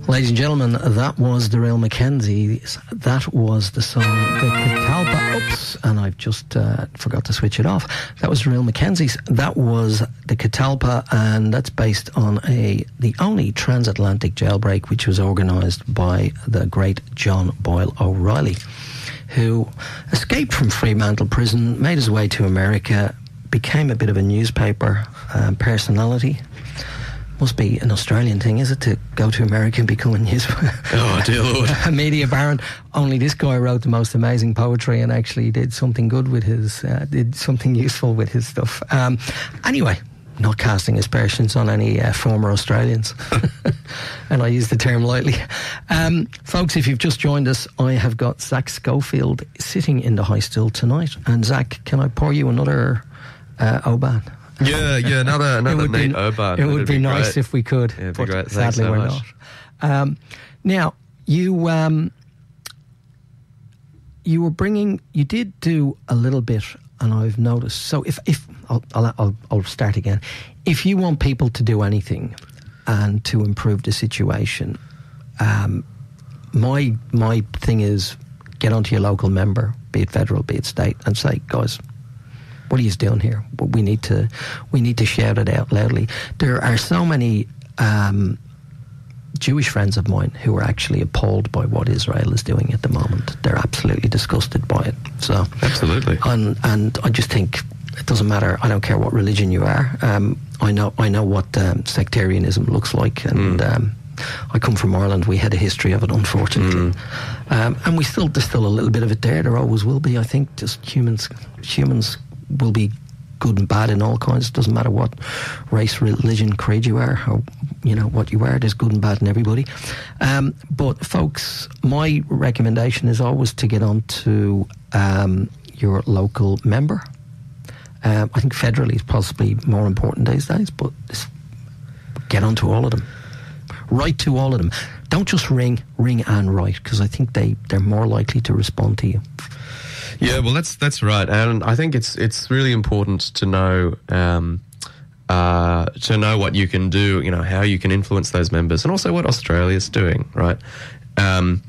Ladies and gentlemen, that was the Real Mackenzies. That was the song The Catalpa. Oops, and I've just forgot to switch it off. That was the Real Mackenzies. That was the Catalpa, and that's based on the only transatlantic jailbreak, which was organised by the great John Boyle O'Reilly, who escaped from Fremantle Prison, made his way to America, became a bit of a newspaper personality. Must be an Australian thing, is it, to go to America and become a news... Oh, dear Lord. a media baron. Only this guy wrote the most amazing poetry and actually did something good with his... did something useful with his stuff. Anyway, not casting aspersions on any former Australians. And I use the term lightly. Folks, if you've just joined us, I have got Zach Schofield sitting in the high stool tonight. And Zach, can I pour you another Oban? Yeah, another neat Oban. It would be nice great. if we could. Yeah, it'd be but great. Thanks sadly, so we're much. not. Now, you were bringing. You did do a little bit, and I've noticed. So, if I'll start again. If you want people to do anything and to improve the situation, my thing is get onto your local member, be it federal, be it state, and say, guys, what are you doing here? We need to shout it out loudly. There are so many Jewish friends of mine who are actually appalled by what Israel is doing at the moment. They're absolutely disgusted by it. So absolutely, and I just think it doesn't matter. I don't care what religion you are. I know what sectarianism looks like, and I come from Ireland. We had a history of it, unfortunately, and there's still a little bit of it there. There always will be. I think just humans will be good and bad in all kinds. It doesn't matter what race, religion, creed you are, or what you are. There's good and bad in everybody. But folks, my recommendation is always to get on to your local member. I think federally is possibly more important these days, but get on to all of them. Write to all of them. Don't just ring and write, because I think they're more likely to respond to you. Yeah, well, that's right, and I think it's really important to know what you can do, how you can influence those members, and also what Australia's doing, right? As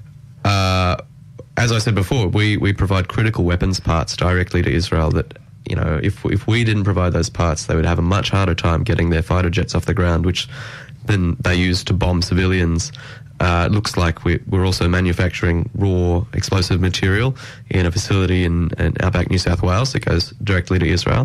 I said before, we provide critical weapons parts directly to Israel that, if we didn't provide those parts, they would have a much harder time getting their fighter jets off the ground, which then they use to bomb civilians. It looks like we're also manufacturing raw explosive material in a facility in outback New South Wales that goes directly to Israel.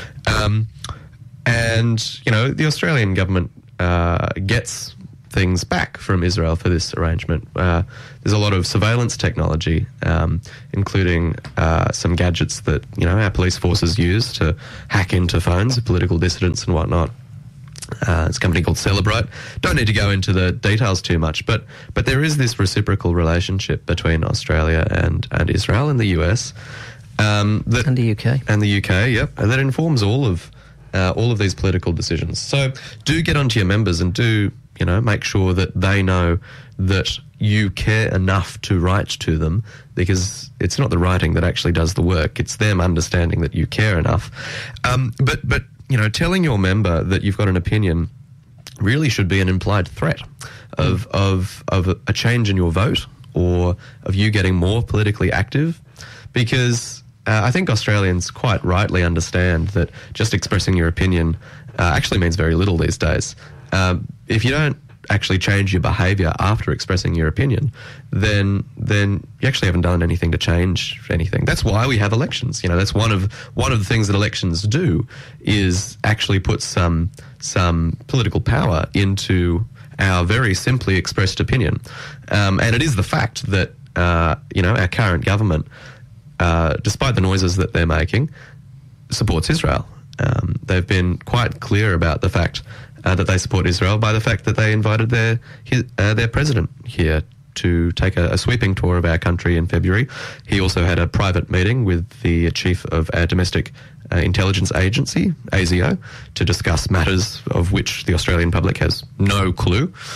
And the Australian government gets things back from Israel for this arrangement. There's a lot of surveillance technology, including some gadgets that our police forces use to hack into phones of political dissidents and whatnot. It's a company called Celebrite. Don't need to go into the details too much, but there is this reciprocal relationship between Australia and Israel and the US, and the UK, yep, and that informs all of these political decisions. So do get onto your members and do make sure that they know that you care enough to write to them, because it's not the writing that actually does the work; it's them understanding that you care enough. But telling your member that you've got an opinion really should be an implied threat of a change in your vote, or of you getting more politically active, because I think Australians quite rightly understand that just expressing your opinion actually means very little these days. If you don't actually change your behaviour after expressing your opinion, then you actually haven't done anything to change anything. That's why we have elections. That's one of the things that elections do, is actually put some political power into our very simply expressed opinion. And it is the fact that our current government, despite the noises that they're making, supports Israel. They've been quite clear about the fact that they support Israel by the fact that they invited their president here to take a sweeping tour of our country in February. He also had a private meeting with the chief of our domestic intelligence agency, ASIO, to discuss matters of which the Australian public has no clue.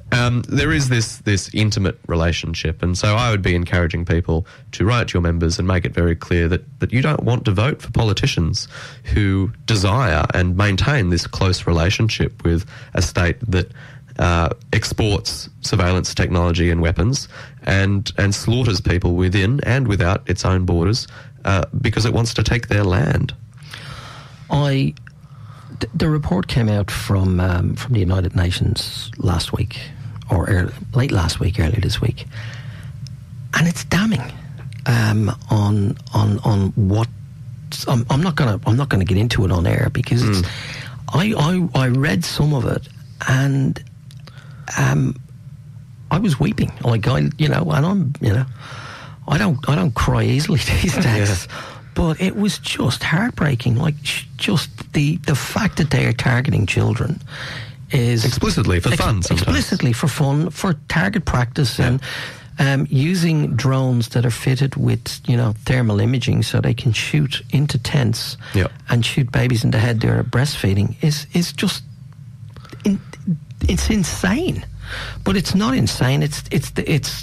there is this intimate relationship, and so I would be encouraging people to write to your members and make it very clear that you don't want to vote for politicians who desire and maintain this close relationship with a state that exports surveillance technology and weapons and slaughters people within and without its own borders because it wants to take their land. The report came out from the United Nations last week, or late last week, early this week, and it's damning on what. I'm not gonna get into it on air because it's, I read some of it and I was weeping like and I don't cry easily these days. Yeah. But it was just heartbreaking. Like, just the fact that they are targeting children is explicitly for fun. Sometimes. Explicitly for fun, for target practice, and using drones that are fitted with thermal imaging, so they can shoot into tents and shoot babies in the head during breastfeeding is just it's insane. But it's not insane. It's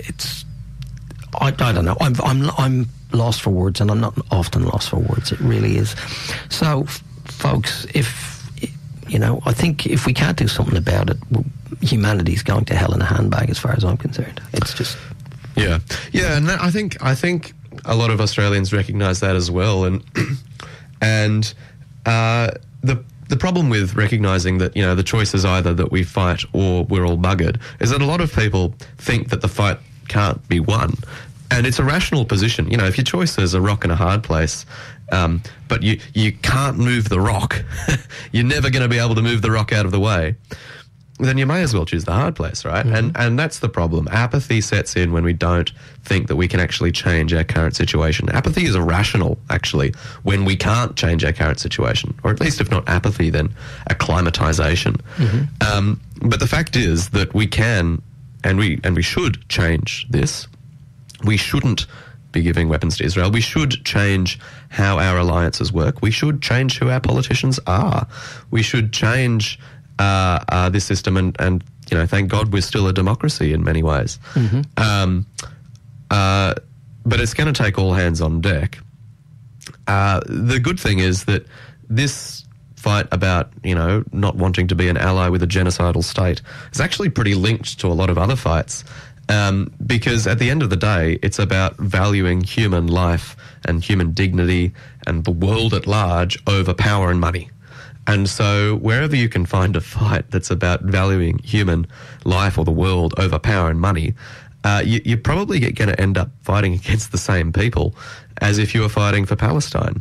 I don't know. I'm lost for words, and I'm not often lost for words. It really is. So, folks, I think if we can't do something about it, humanity's going to hell in a handbag, as far as I'm concerned. It's just yeah, and I think a lot of Australians recognise that as well, and the problem with recognising that the choice is either that we fight or we're all buggered is that a lot of people think that the fight can't be won. And it's a rational position. If your choice is a rock and a hard place, but you can't move the rock, you're never going to be able to move the rock out of the way, then you may as well choose the hard place, right? Mm-hmm. And that's the problem. Apathy sets in when we don't think that we can actually change our current situation. Apathy is irrational, actually, when we can't change our current situation, or at least if not apathy, then acclimatization. Mm-hmm. But the fact is that we can and we should change this. We shouldn't be giving weapons to Israel. We should change how our alliances work. We should change who our politicians are. We should change this system, and thank God we're still a democracy in many ways. Mm-hmm. But it's going to take all hands on deck. The good thing is that this fight about not wanting to be an ally with a genocidal state is actually pretty linked to a lot of other fights. Because at the end of the day, it's about valuing human life and human dignity and the world at large over power and money. And so wherever you can find a fight that's about valuing human life or the world over power and money, you're probably going to end up fighting against the same people as if you were fighting for Palestine.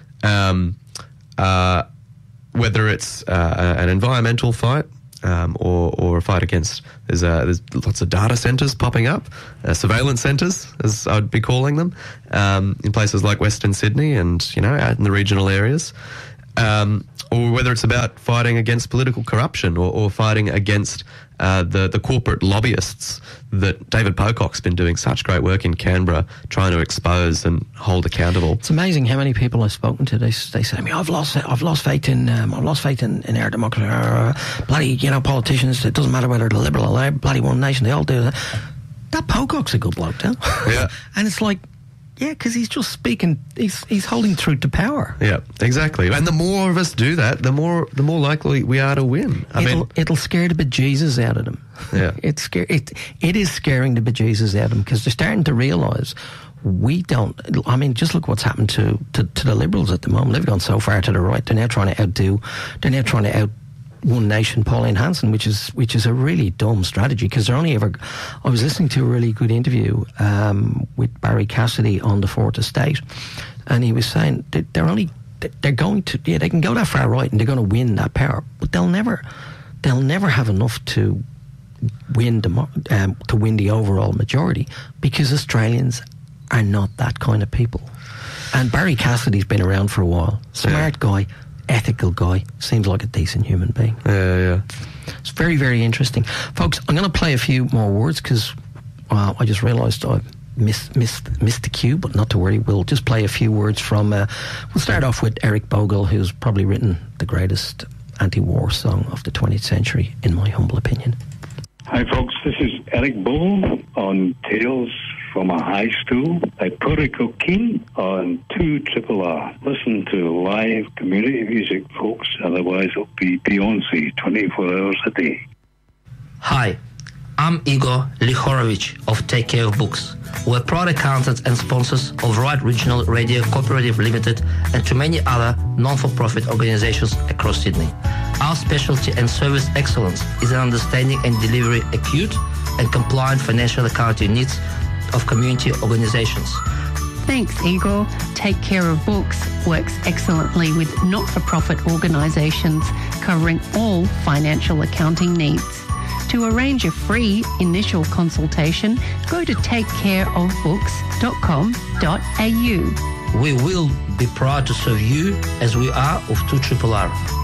Whether it's an environmental fight, or a fight against, there's lots of data centres popping up, surveillance centres, as I'd be calling them, in places like Western Sydney and, out in the regional areas. Or whether it's about fighting against political corruption or fighting against the corporate lobbyists that David Pocock's been doing such great work in Canberra trying to expose and hold accountable. It's amazing how many people I've spoken to. They say to me, I've lost faith in our democracy. Bloody politicians. It doesn't matter whether they're Liberal or bloody One Nation. They all do that. That Pocock's a good bloke, though. Yeah, and it's like. Yeah, because he's just speaking. He's holding truth to power. Yeah, exactly. And the more of us do that, the more likely we are to win. It'll scare the bejesus out of them. Yeah, it is scaring the bejesus out of them because they're starting to realise we don't. I mean, just look what's happened to the Liberals at the moment. They've gone so far to the right. They're now trying to out One Nation, Pauline Hanson, which is a really dumb strategy because they're only ever. I was listening to a really good interview with Barry Cassidy on the Fourth Estate, and he was saying that they're going to they can go that far right and they're going to win that power, but they'll never have enough to win the overall majority because Australians are not that kind of people. And Barry Cassidy's been around for a while, smart guy. Ethical guy, seems like a decent human being. Yeah. It's very, very interesting. Folks, I'm going to play a few more words because I just realised I missed the cue, but not to worry. We'll just play a few words from... we'll start off with Eric Bogle, who's probably written the greatest anti-war song of the 20th century, in my humble opinion. Hi folks, this is Eric Bull on Tales from a High Stool at Porrico-Keene on 2RRR. Listen to live community music, folks, otherwise it'll be Beyonce 24 hours a day. Hi, I'm Igor Lihorovich of Take Care of Books. We're proud accountants and sponsors of Right Regional Radio Cooperative Limited and to many other non-for-profit organizations across Sydney. Our specialty and service excellence is in understanding and delivering acute and compliant financial accounting needs of community organizations. Thanks, Igor. Take Care of Books works excellently with not-for-profit organizations covering all financial accounting needs. To arrange a free initial consultation, go to takecareofbooks.com.au. We will be proud to serve you as we are of 2RRR.